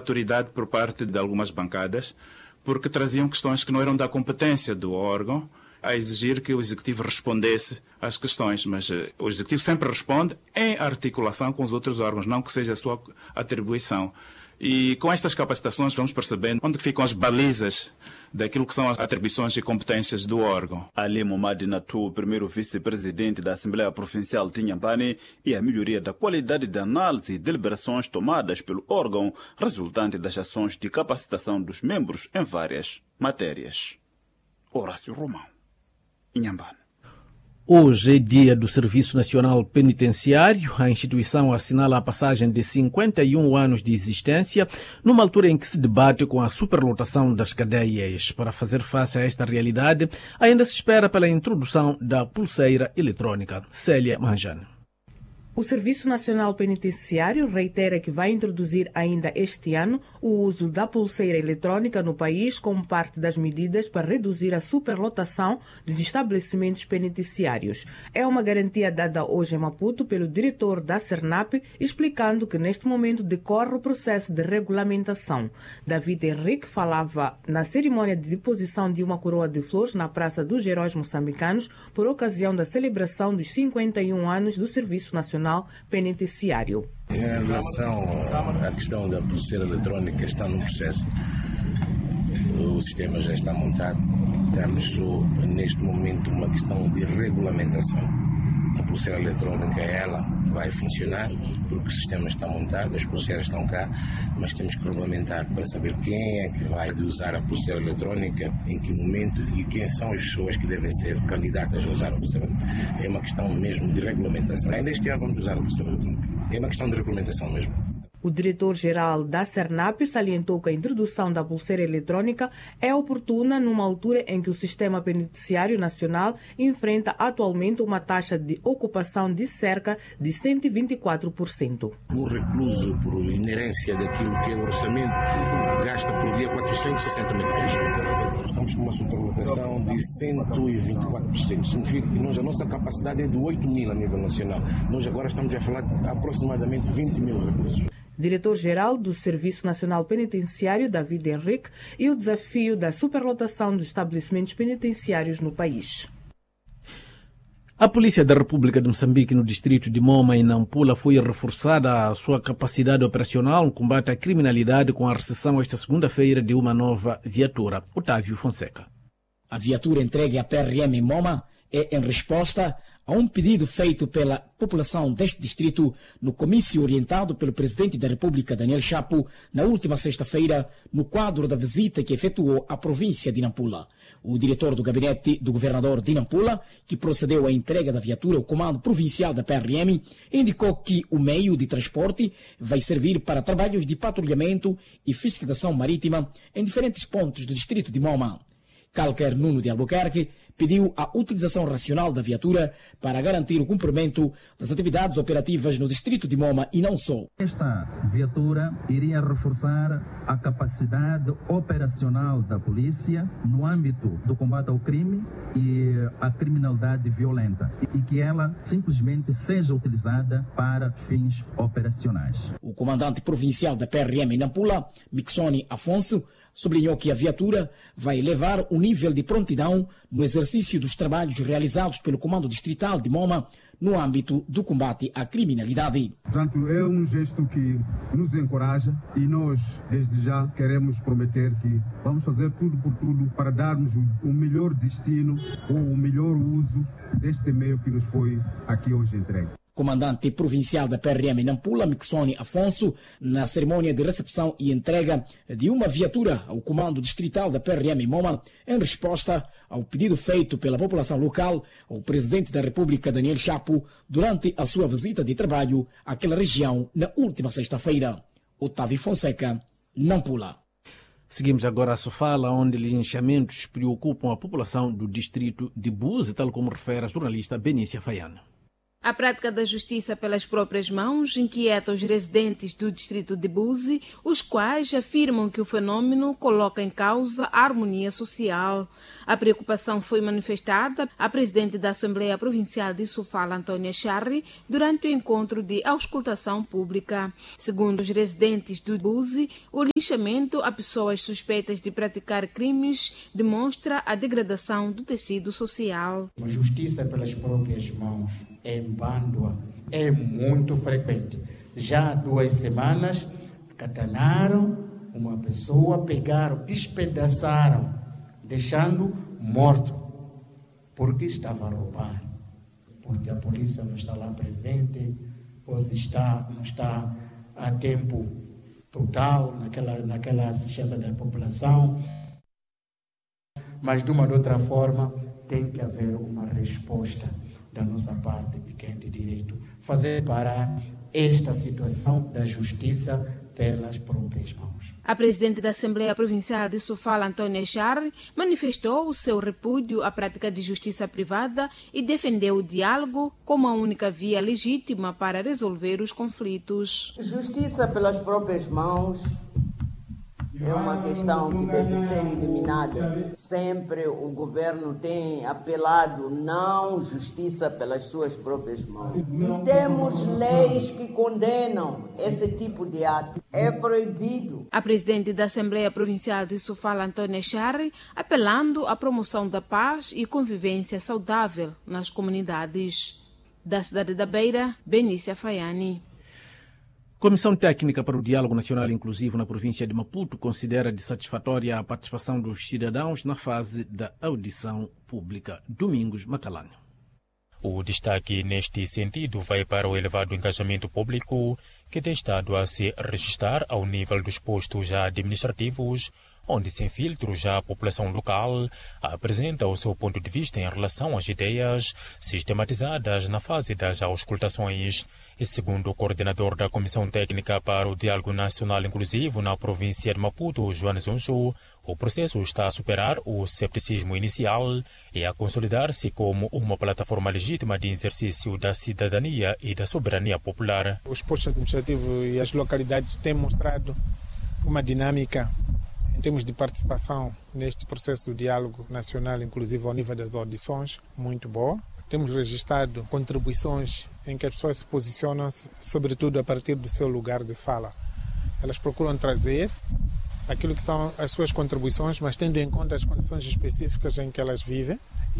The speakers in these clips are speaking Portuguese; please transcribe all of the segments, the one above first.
autoridade por parte de algumas bancadas, porque traziam questões que não eram da competência do órgão, a exigir que o Executivo respondesse às questões. Mas o Executivo sempre responde em articulação com os outros órgãos, não que seja a sua atribuição. E com estas capacitações vamos percebendo onde ficam as balizas daquilo que são as atribuições e competências do órgão. Ali Momadi Natu, primeiro vice-presidente da Assembleia Provincial de Inhambane, e a melhoria da qualidade de análise e deliberações tomadas pelo órgão, resultante das ações de capacitação dos membros em várias matérias. Horácio Romão, Inhambane. Hoje é dia do Serviço Nacional Penitenciário. A instituição assinala a passagem de 51 anos de existência, numa altura em que se debate com a superlotação das cadeias. Para fazer face a esta realidade, ainda se espera pela introdução da pulseira eletrônica. Célia Manjane. O Serviço Nacional Penitenciário reitera que vai introduzir ainda este ano o uso da pulseira eletrônica no país como parte das medidas para reduzir a superlotação dos estabelecimentos penitenciários. É uma garantia dada hoje em Maputo pelo diretor da Cernap, explicando que neste momento decorre o processo de regulamentação. David Henrique falava na cerimônia de deposição de uma coroa de flores na Praça dos Heróis Moçambicanos por ocasião da celebração dos 51 anos do Serviço Nacional Penitenciário. Em relação à questão da pulseira eletrônica, está no processo. O sistema já está montado. Estamos neste momento uma questão de regulamentação. A pulseira eletrônica, ela vai funcionar porque o sistema está montado, as pulseiras estão cá, mas temos que regulamentar para saber quem é que vai usar a pulseira eletrônica, em que momento e quem são as pessoas que devem ser candidatas a usar a pulseira eletrônica. É uma questão mesmo de regulamentação. Ainda este ano vamos usar a pulseira eletrônica. É uma questão de regulamentação mesmo. O diretor-geral da Cernap salientou que a introdução da pulseira eletrônica é oportuna numa altura em que o sistema penitenciário nacional enfrenta atualmente uma taxa de ocupação de cerca de 124%. O recluso, por inerência daquilo que é o orçamento, gasta por dia 460 meticais. Estamos com uma superlotação de 124%. Significa que a nossa capacidade é de 8 mil a nível nacional. Nós agora estamos a falar de aproximadamente 20 mil reclusos. Diretor-geral do Serviço Nacional Penitenciário, David Henrique, e o desafio da superlotação dos estabelecimentos penitenciários no país. A Polícia da República de Moçambique, no distrito de Moma e Nampula, foi reforçada a sua capacidade operacional no combate à criminalidade com a recepção esta segunda-feira de uma nova viatura. Otávio Fonseca. A viatura entregue à PRM em Moma é em resposta a um pedido feito pela população deste distrito no comício orientado pelo Presidente da República, Daniel Chapo, na última sexta-feira, no quadro da visita que efetuou à província de Nampula. O diretor do gabinete do governador de Nampula, que procedeu à entrega da viatura ao comando provincial da PRM, indicou que o meio de transporte vai servir para trabalhos de patrulhamento e fiscalização marítima em diferentes pontos do distrito de Moma. Calquer Nuno de Albuquerque pediu a utilização racional da viatura para garantir o cumprimento das atividades operativas no distrito de Moma e não só. Esta viatura iria reforçar a capacidade operacional da polícia no âmbito do combate ao crime e à criminalidade violenta e que ela simplesmente seja utilizada para fins operacionais. O comandante provincial da PRM em Nampula, Mixoni Afonso, sublinhou que a viatura vai elevar o nível de prontidão no exercício dos trabalhos realizados pelo Comando Distrital de Moma no âmbito do combate à criminalidade. Portanto, é um gesto que nos encoraja e nós, desde já, queremos prometer que vamos fazer tudo por tudo para darmos o melhor destino ou o melhor uso deste meio que nos foi aqui hoje entregue. Comandante provincial da PRM em Nampula, Mixoni Afonso, na cerimônia de recepção e entrega de uma viatura ao comando distrital da PRM em Moma, em resposta ao pedido feito pela população local ao Presidente da República, Daniel Chapo, durante a sua visita de trabalho àquela região na última sexta-feira. Otávio Fonseca, Nampula. Seguimos agora a Sofala, onde linchamentos preocupam a população do distrito de Buzi, tal como refere a jornalista Benícia Faiana. A prática da justiça pelas próprias mãos inquieta os residentes do distrito de Buzi, os quais afirmam que o fenômeno coloca em causa a harmonia social. A preocupação foi manifestada à presidente da Assembleia Provincial de Sofala, Antônia Charri, durante o encontro de auscultação pública. Segundo os residentes do Buzi, o linchamento a pessoas suspeitas de praticar crimes demonstra a degradação do tecido social. A justiça pelas próprias mãos em Bandua é muito frequente. Já há 2 semanas, catanaram uma pessoa, pegaram, despedaçaram, deixando morto, porque estava a roubar. Porque a polícia não está lá presente, ou se está, não está a tempo total naquela assistência da população. Mas, de uma ou de outra forma, tem que haver uma resposta da nossa parte de quem tem direito, fazer parar esta situação da justiça pelas próprias mãos. A presidente da Assembleia Provincial de Sofala, Antônia Charri, manifestou o seu repúdio à prática de justiça privada e defendeu o diálogo como a única via legítima para resolver os conflitos. Justiça pelas próprias mãos é uma questão que deve ser eliminada. Sempre o governo tem apelado não justiça pelas suas próprias mãos. E temos leis que condenam esse tipo de ato. É proibido. A presidente da Assembleia Provincial de Sofala, Antônia Charri, apelando à promoção da paz e convivência saudável nas comunidades. Da cidade da Beira, Benícia Faiani. Comissão Técnica para o Diálogo Nacional Inclusivo na província de Maputo considera de satisfatória a participação dos cidadãos na fase da audição pública. Domingos Macalânio. O destaque neste sentido vai para o elevado engajamento público que tem estado a se registrar ao nível dos postos administrativos, onde sem filtro já a população local apresenta o seu ponto de vista em relação às ideias sistematizadas na fase das auscultações. E segundo o coordenador da Comissão Técnica para o Diálogo Nacional Inclusivo na província de Maputo, João Zonso, o processo está a superar o cepticismo inicial e a consolidar-se como uma plataforma legítima de exercício da cidadania e da soberania popular. Os postos administrativos e as localidades têm mostrado uma dinâmica em termos de participação neste processo do diálogo nacional inclusivo ao nível das audições, muito boa. Temos registrado contribuições em que as pessoas se posicionam, sobretudo a partir do seu lugar de fala. Elas procuram trazer aquilo que são as suas contribuições, mas tendo em conta as condições específicas em que elas vivem.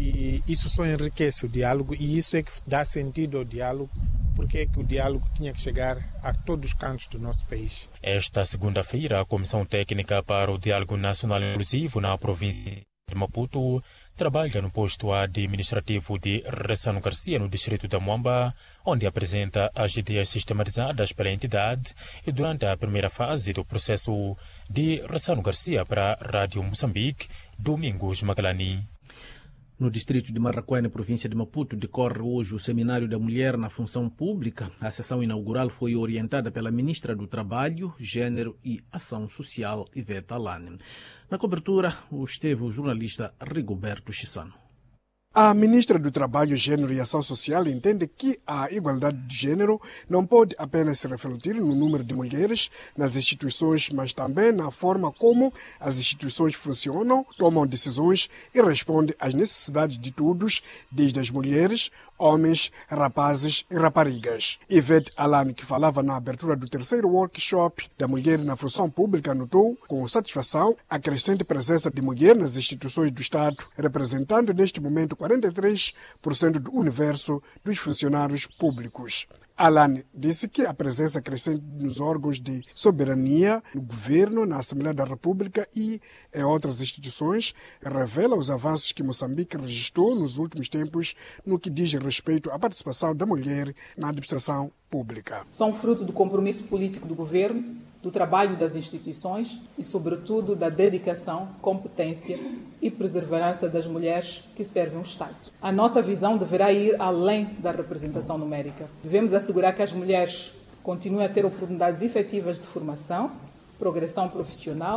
E isso só enriquece o diálogo e isso é que dá sentido ao diálogo, porque é que o diálogo tinha que chegar a todos os cantos do nosso país. Esta segunda-feira, a Comissão Técnica para o Diálogo Nacional Inclusivo na província de Maputo trabalha no posto administrativo de Ressano Garcia, no distrito da Moamba, onde apresenta as ideias sistematizadas pela entidade e durante a primeira fase do processo de Ressano Garcia para a Rádio Moçambique, Domingos Macalani. No distrito de Marraquém, na província de Maputo, decorre hoje o Seminário da Mulher na Função Pública. A sessão inaugural foi orientada pela Ministra do Trabalho, Gênero e Ação Social, Ivete Alane. Na cobertura, esteve o jornalista Rigoberto Chissano. A ministra do Trabalho, Gênero e Ação Social entende que a igualdade de gênero não pode apenas se refletir no número de mulheres nas instituições, mas também na forma como as instituições funcionam, tomam decisões e respondem às necessidades de todos, desde as mulheres, homens, rapazes e raparigas. Ivete Alane, que falava na abertura do terceiro workshop da mulher na função pública, notou com satisfação a crescente presença de mulher nas instituições do Estado, representando neste momento 43% do universo dos funcionários públicos. Alane disse que a presença crescente nos órgãos de soberania, no governo, na Assembleia da República e em outras instituições revela os avanços que Moçambique registrou nos últimos tempos no que diz respeito à participação da mulher na administração pública. São fruto do compromisso político do governo, do trabalho das instituições e, sobretudo, da dedicação, competência e perseverança das mulheres que servem o Estado. A nossa visão deverá ir além da representação numérica. Devemos assegurar que as mulheres continuem a ter oportunidades efetivas de formação, progressão profissional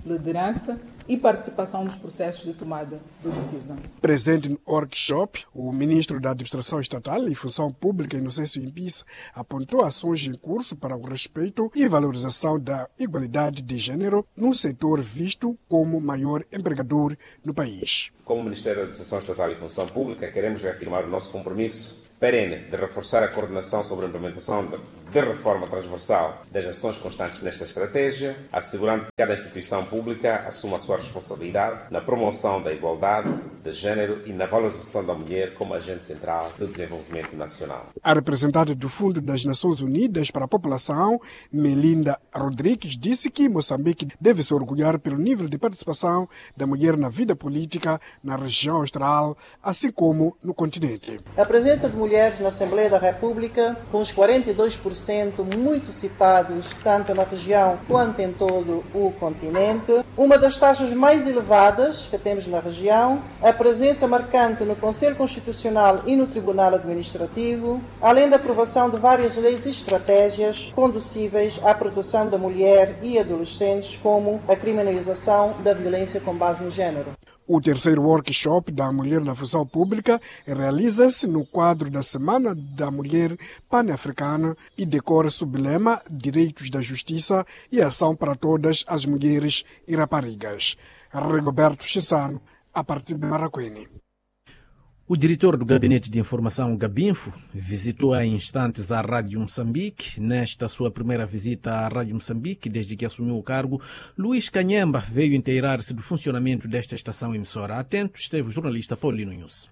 liderança e participação nos processos de tomada de decisão. Presente no workshop, o ministro da Administração Estatal e Função Pública, Inocêncio Impisa, apontou ações em curso para o respeito e valorização da igualdade de gênero num setor visto como maior empregador no país. Como Ministério da Administração Estatal e Função Pública, queremos reafirmar o nosso compromisso perene de reforçar a coordenação sobre a implementação de reforma transversal das ações constantes nesta estratégia, assegurando que cada instituição pública assuma a sua responsabilidade na promoção da igualdade de género e na valorização da mulher como agente central do desenvolvimento nacional. A representante do Fundo das Nações Unidas para a População, Melinda Rodrigues, disse que Moçambique deve se orgulhar pelo nível de participação da mulher na vida política na região austral, assim como no continente. A presença de mulheres na Assembleia da República, com os 42% muito citados tanto na região quanto em todo o continente, uma das taxas mais elevadas que temos na região, a presença marcante no Conselho Constitucional e no Tribunal Administrativo, além da aprovação de várias leis e estratégias conducíveis à proteção da mulher e adolescentes, como a criminalização da violência com base no género. O terceiro workshop da Mulher na Função Pública realiza-se no quadro da Semana da Mulher Pan-Africana e decorre sob o lema Direitos da Justiça e Ação para Todas as Mulheres e Raparigas. Rigoberto Chissano, a partir de Maracuene. O diretor do Gabinete de Informação Gabinfo visitou há instantes a Rádio Moçambique. Nesta sua primeira visita à Rádio Moçambique, desde que assumiu o cargo, Luís Canhemba veio inteirar-se do funcionamento desta estação emissora. Atento esteve o jornalista Paulino News.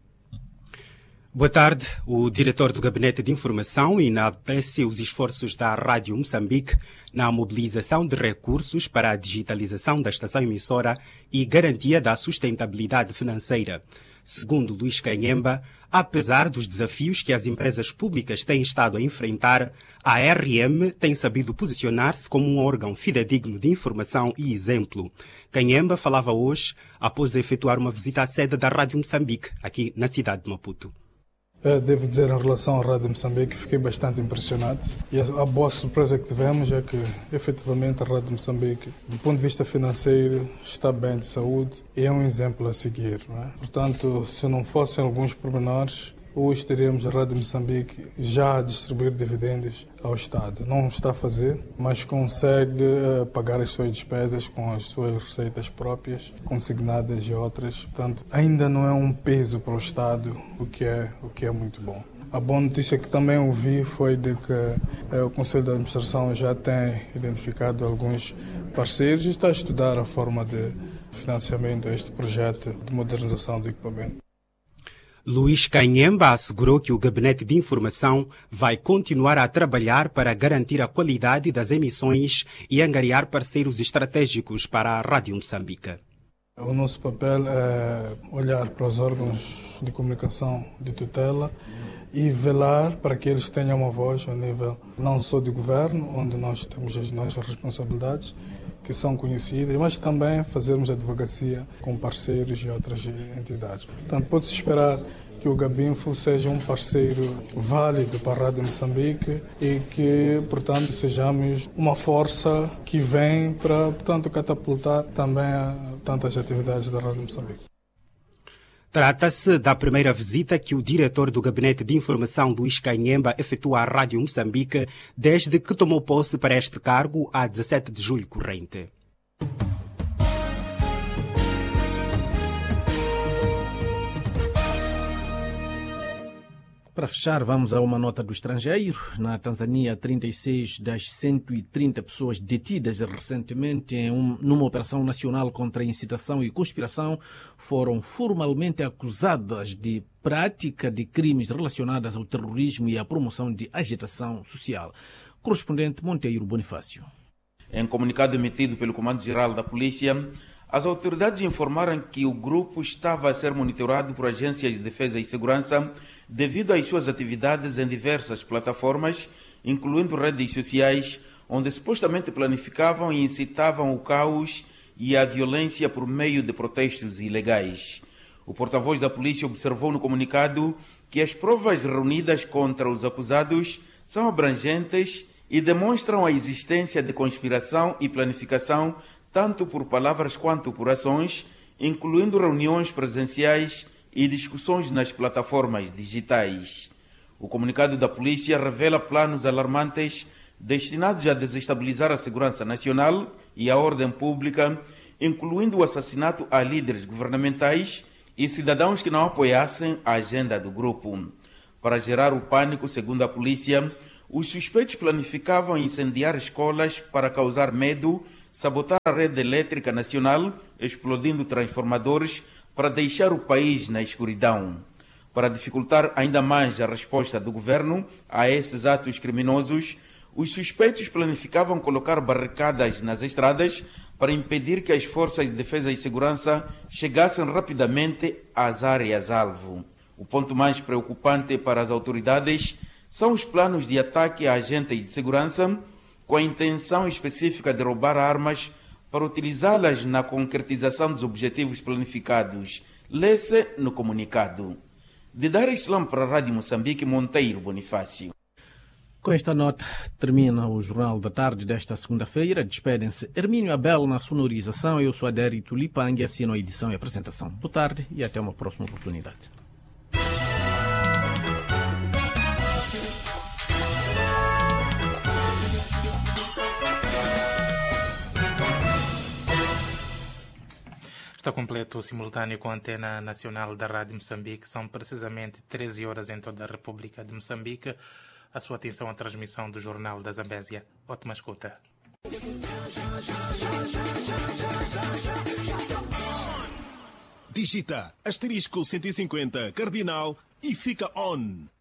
Boa tarde. O diretor do Gabinete de Informação enaltece os esforços da Rádio Moçambique na mobilização de recursos para a digitalização da estação emissora e garantia da sustentabilidade financeira. Segundo Luís Canhemba, apesar dos desafios que as empresas públicas têm estado a enfrentar, a RM tem sabido posicionar-se como um órgão fidedigno de informação e exemplo. Canhemba falava hoje após efetuar uma visita à sede da Rádio Moçambique, aqui na cidade de Maputo. Devo dizer, em relação à Rádio Moçambique, fiquei bastante impressionado. E a boa surpresa que tivemos é que, efetivamente, a Rádio Moçambique, do ponto de vista financeiro, está bem de saúde e é um exemplo a seguir. Não é? Portanto, se não fossem alguns pormenores, hoje teríamos a Rádio Moçambique já a distribuir dividendos ao Estado. Não está a fazer, mas consegue pagar as suas despesas com as suas receitas próprias, consignadas e outras. Portanto, ainda não é um peso para o Estado, o que é muito bom. A boa notícia que também ouvi foi de que o Conselho de Administração já tem identificado alguns parceiros e está a estudar a forma de financiamento a este projeto de modernização do equipamento. Luís Canhemba assegurou que o Gabinete de Informação vai continuar a trabalhar para garantir a qualidade das emissões e angariar parceiros estratégicos para a Rádio Moçambique. O nosso papel é olhar para os órgãos de comunicação de tutela e velar para que eles tenham uma voz a nível não só do governo, onde nós temos as nossas responsabilidades, que são conhecidas, mas também fazermos advocacia com parceiros e outras entidades. Portanto, pode-se esperar que o Gabinfo seja um parceiro válido para a Rádio Moçambique e que, portanto, sejamos uma força que vem para, portanto, catapultar também tantas atividades da Rádio Moçambique. Trata-se da primeira visita que o diretor do Gabinete de Informação, Luís Canhemba, efetua à Rádio Moçambique desde que tomou posse para este cargo a 17 de julho corrente. Para fechar, vamos a uma nota do estrangeiro. Na Tanzânia, 36 das 130 pessoas detidas recentemente numa operação nacional contra a incitação e conspiração foram formalmente acusadas de prática de crimes relacionados ao terrorismo e à promoção de agitação social. Correspondente Monteiro Bonifácio. Em comunicado emitido pelo Comando-Geral da Polícia, as autoridades informaram que o grupo estava a ser monitorado por agências de defesa e segurança devido às suas atividades em diversas plataformas, incluindo redes sociais, onde supostamente planificavam e incitavam o caos e a violência por meio de protestos ilegais. O porta-voz da polícia observou no comunicado que as provas reunidas contra os acusados são abrangentes e demonstram a existência de conspiração e planificação tanto por palavras quanto por ações, incluindo reuniões presenciais e discussões nas plataformas digitais. O comunicado da polícia revela planos alarmantes destinados a desestabilizar a segurança nacional e a ordem pública, incluindo o assassinato a líderes governamentais e cidadãos que não apoiassem a agenda do grupo. Para gerar o pânico, segundo a polícia, os suspeitos planificavam incendiar escolas para causar medo, sabotar a rede elétrica nacional, explodindo transformadores para deixar o país na escuridão. Para dificultar ainda mais a resposta do governo a esses atos criminosos, os suspeitos planificavam colocar barricadas nas estradas para impedir que as forças de defesa e segurança chegassem rapidamente às áreas-alvo. O ponto mais preocupante para as autoridades são os planos de ataque a agentes de segurança com a intenção específica de roubar armas para utilizá-las na concretização dos objetivos planificados, lê-se no comunicado. De Dar Islam para a Rádio Moçambique, Monteiro Bonifácio. Com esta nota, termina o Jornal da Tarde desta segunda-feira. Despedem-se Hermínio Abel na sonorização. Eu sou Adério Tulipang e assino a edição e apresentação. Boa tarde e até uma próxima oportunidade. Está completo o simultâneo com a antena nacional da Rádio Moçambique. São precisamente 13 horas em toda a República de Moçambique. A sua atenção à transmissão do Jornal da Zambésia. Ótima escuta. Digita *150 cardinal e fica on.